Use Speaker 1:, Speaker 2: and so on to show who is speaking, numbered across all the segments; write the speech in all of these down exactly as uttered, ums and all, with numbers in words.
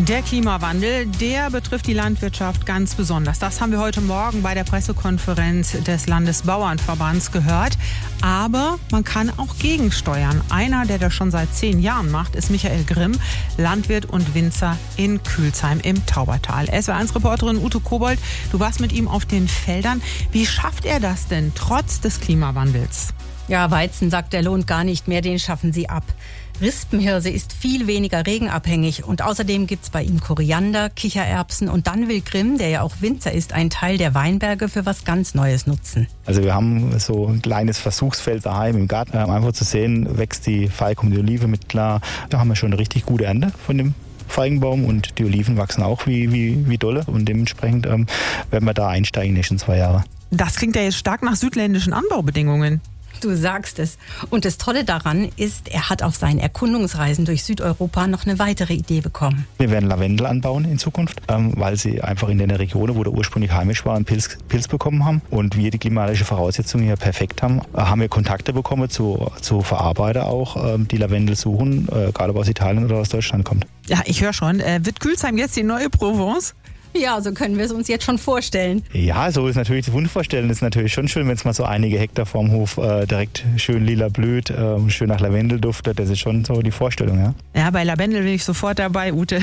Speaker 1: Der Klimawandel, der betrifft die Landwirtschaft ganz besonders. Das haben wir heute Morgen bei der Pressekonferenz des Landesbauernverbands gehört. Aber man kann auch gegensteuern. Einer, der das schon seit zehn Jahren macht, ist Michael Grimm, Landwirt und Winzer in Kühlsheim im Taubertal. S W R eins Reporterin Ute Kobold, du warst mit ihm auf den Feldern. Wie schafft er das denn trotz des Klimawandels?
Speaker 2: Ja, Weizen, sagt er, lohnt gar nicht mehr, den schaffen sie ab. Rispenhirse ist viel weniger regenabhängig und außerdem gibt's bei ihm Koriander, Kichererbsen und dann will Grimm, der ja auch Winzer ist, einen Teil der Weinberge für was ganz Neues nutzen.
Speaker 3: Also wir haben so ein kleines Versuchsfeld daheim im Garten, um einfach zu sehen, wächst die Feige und die Olive mit klar. Da haben wir schon eine richtig gute Ernte von dem Feigenbaum und die Oliven wachsen auch wie, wie, wie dolle und dementsprechend ähm, werden wir da einsteigen in die nächsten zwei Jahre.
Speaker 1: Das klingt ja jetzt stark nach südländischen Anbaubedingungen.
Speaker 2: Du sagst es. Und das Tolle daran ist, er hat auf seinen Erkundungsreisen durch Südeuropa noch eine weitere Idee bekommen.
Speaker 3: Wir werden Lavendel anbauen in Zukunft, ähm, weil sie einfach in den Regionen, wo der ursprünglich heimisch war, einen Pilz, Pilz bekommen haben. Und wir die klimatische Voraussetzungen hier perfekt haben, äh, haben wir Kontakte bekommen zu, zu Verarbeiter auch, ähm, die Lavendel suchen, äh, egal ob aus Italien oder aus Deutschland kommt.
Speaker 1: Ja, ich höre schon. Äh, wird Kühlsheim jetzt die neue Provence?
Speaker 2: Ja, so können wir es uns jetzt schon vorstellen.
Speaker 3: Ja, so ist natürlich das Wunschvorstellen. Das ist natürlich schon schön, wenn es mal so einige Hektar vorm Hof äh, direkt schön lila blüht, äh, schön nach Lavendel duftet. Das ist schon so die Vorstellung, ja.
Speaker 1: Ja, bei Lavendel bin ich sofort dabei, Ute.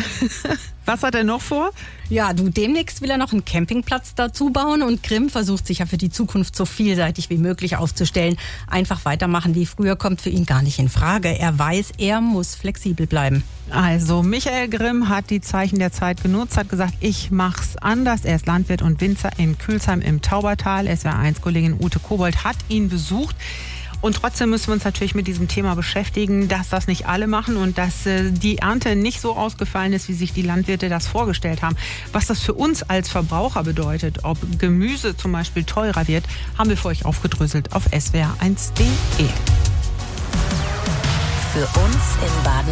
Speaker 1: Was hat er noch vor?
Speaker 2: Ja, du, demnächst will er noch einen Campingplatz dazu bauen und Grimm versucht sich ja für die Zukunft so vielseitig wie möglich aufzustellen. Einfach weitermachen wie früher kommt für ihn gar nicht in Frage. Er weiß, er muss flexibel bleiben.
Speaker 1: Also Michael Grimm hat die Zeichen der Zeit genutzt, hat gesagt, ich mach's anders. Er ist Landwirt und Winzer in Kühlsheim im Taubertal. S W R eins Kollegin Ute Kobold hat ihn besucht. Und trotzdem müssen wir uns natürlich mit diesem Thema beschäftigen, dass das nicht alle machen und dass äh, die Ernte nicht so ausgefallen ist, wie sich die Landwirte das vorgestellt haben. Was das für uns als Verbraucher bedeutet, ob Gemüse zum Beispiel teurer wird, haben wir für euch aufgedröselt auf S W R eins punkt de.
Speaker 4: Für uns in Baden